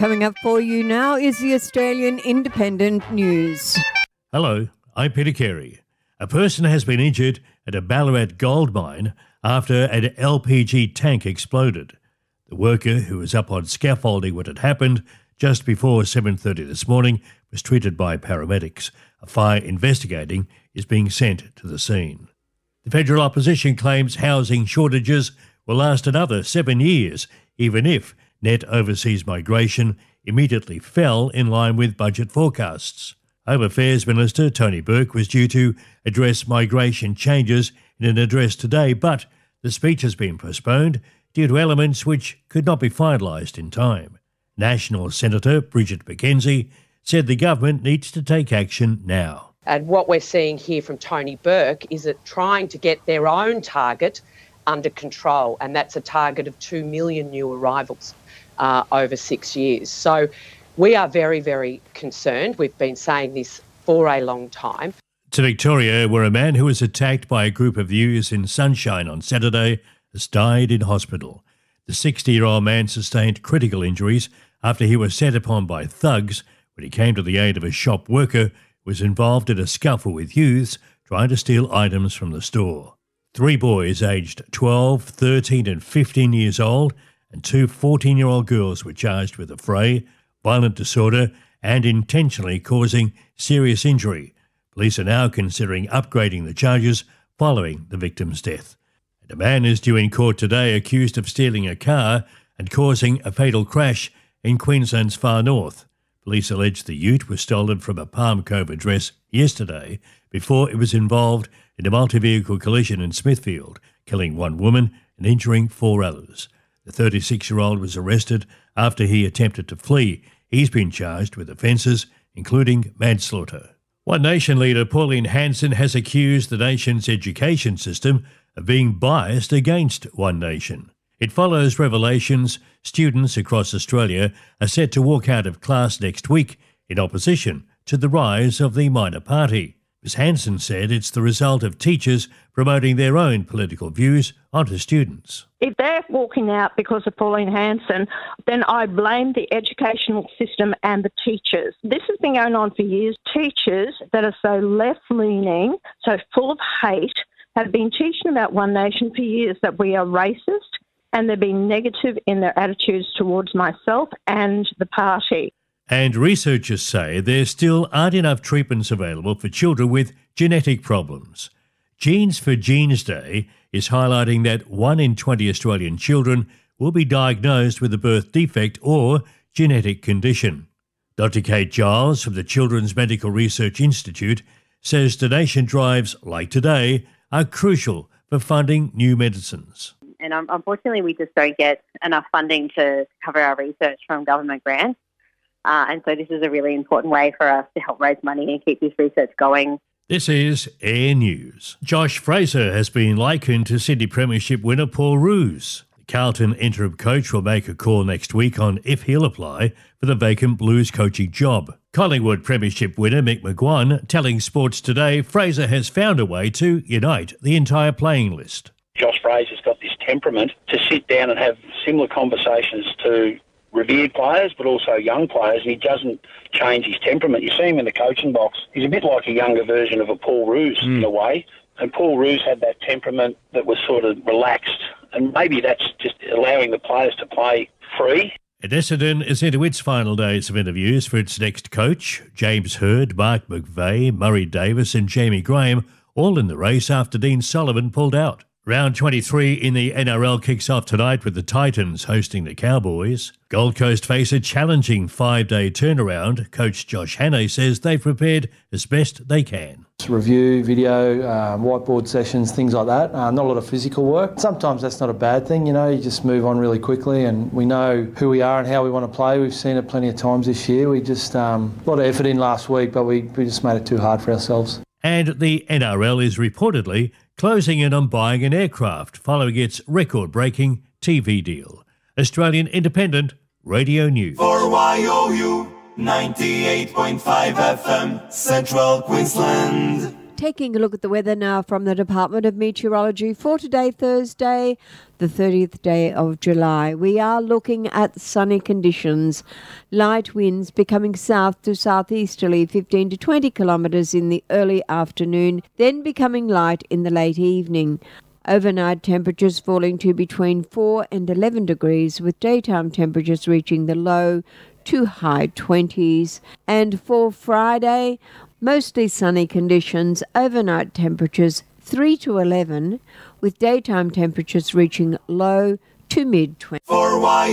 Coming up for you now is the Australian Independent News. Hello, I'm Peter Carey. A person has been injured at a Ballarat gold mine after an LPG tank exploded. The worker, who was up on scaffolding when it happened just before 7:30 this morning, was treated by paramedics. A fire investigating is being sent to the scene. The federal opposition claims housing shortages will last another 7 years, even if net overseas migration immediately fell in line with budget forecasts. Home Affairs Minister Tony Burke was due to address migration changes in an address today, but the speech has been postponed due to elements which could not be finalised in time. National Senator Bridget McKenzie said the government needs to take action now. And what we're seeing here from Tony Burke is it trying to get their own target under control, and that's a target of 2 million new arrivals over 6 years. So we are very, very concerned. We've been saying this for a long time. To Victoria, where a man who was attacked by a group of youths in Sunshine on Saturday has died in hospital. The 60-year-old man sustained critical injuries after he was set upon by thugs when he came to the aid of a shop worker who was involved in a scuffle with youths trying to steal items from the store. 3 boys aged 12, 13 and 15 years old and 2 14-year-old girls were charged with affray, violent disorder and intentionally causing serious injury. Police are now considering upgrading the charges following the victim's death. And a man is due in court today accused of stealing a car and causing a fatal crash in Queensland's far north. Police allege the ute was stolen from a Palm Cove address yesterday before it was involved in a multi-vehicle collision in Smithfield, killing 1 woman and injuring 4 others. The 36-year-old was arrested after he attempted to flee. He's been charged with offences, including manslaughter. One Nation leader Pauline Hanson has accused the nation's education system of being biased against One Nation. It follows revelations students across Australia are set to walk out of class next week in opposition to the rise of the minor party. Ms Hanson said it's the result of teachers promoting their own political views onto students. If they're walking out because of Pauline Hanson, then I blame the educational system and the teachers. This has been going on for years. Teachers that are so left-leaning, so full of hate, have been teaching about One Nation for years, that we are racist, and they're being negative in their attitudes towards myself and the party. And researchers say there still aren't enough treatments available for children with genetic problems. Genes for Genes Day is highlighting that 1 in 20 Australian children will be diagnosed with a birth defect or genetic condition. Dr. Kate Giles from the Children's Medical Research Institute says donation drives like today are crucial for funding new medicines. And unfortunately, we just don't get enough funding to cover our research from government grants. And so this is a really important way for us to help raise money and keep this research going. This is Air News. Josh Fraser has been likened to Sydney Premiership winner Paul Roos. The Carlton interim coach will make a call next week on if he'll apply for the vacant Blues coaching job. Collingwood Premiership winner Mick McGuan telling Sports Today Fraser has found a way to unite the entire playing list. Josh Fraser's got this temperament to sit down and have similar conversations to revered players, but also young players, and he doesn't change his temperament. You see him in the coaching box. He's a bit like a younger version of a Paul Roos in a way, and Paul Roos had that temperament that was sort of relaxed, and maybe that's just allowing the players to play free. And Essendon is into its final days of interviews for its next coach. James Hird, Mark McVeigh, Murray Davis and Jamie Graham all in the race after Dean Sullivan pulled out. Round 23 in the NRL kicks off tonight with the Titans hosting the Cowboys. Gold Coast face a challenging 5-day turnaround. Coach Josh Hannay says they've prepared as best they can. Review, video, whiteboard sessions, things like that. Not a lot of physical work. Sometimes that's not a bad thing, you just move on really quickly and we know who we are and how we want to play. We've seen it plenty of times this year. We just, a lot of effort in last week, but we just made it too hard for ourselves. And the NRL is reportedly closing in on buying an aircraft following its record-breaking TV deal. Australian Independent Radio News. For YOU 98.5 FM, Central Queensland. Taking a look at the weather now from the Department of Meteorology for today, Thursday, the 30th day of July. We are looking at sunny conditions. Light winds becoming south to southeasterly 15 to 20 kilometres in the early afternoon, then becoming light in the late evening. Overnight temperatures falling to between 4 and 11 degrees, with daytime temperatures reaching the low to high 20s. And for Friday, mostly sunny conditions, overnight temperatures 3 to 11, with daytime temperatures reaching low to mid-20s.